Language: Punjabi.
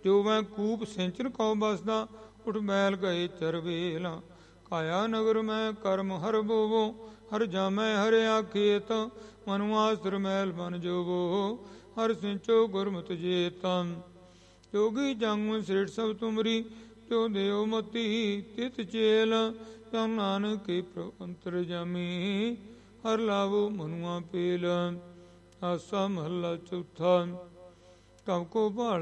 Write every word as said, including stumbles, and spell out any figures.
ਜੋ ਮੈਂ ਕੂਪ ਸਿੰਚਨ ਕਉ ਬਸਦਾ, ਉਠ ਮੈਲ ਗਏ ਚਰਵੇਲ। ਕਾਇਆ ਨਗਰ ਮੈਂ ਕਰਮ ਹਰ ਬੋਵੋ, ਹਰ ਜਾਮੈ ਹਰਿਆ ਖੇਤ। ਮਨੁਆਸਰ ਮੈਲ ਬਨ ਜੋਵੋ, ਹਰ ਸਿੰਚੋ ਗੁਰਮਤਿ ਜੇਤ। ਜੋਗੀ ਜੰਗ ਸ੍ਰਿਸ਼ਟ ਸਭ ਤੁਮਰੀ, ਜੋ ਦੇਵ ਮਤੀ ਤਿਤ ਚੇਲ। ਜਨ ਨਾਨਕ ਕੇ ਪ੍ਰਭ ਅੰਤਰਜਾਮੀ, ਹਰ ਲਾਵੋ ਮਨੁਆ ਪੇਲ। ਆਸਾ ਮਹੱਲਾ ਚੌਥਾ। ਕਬ ਕੋ ਭਾਲ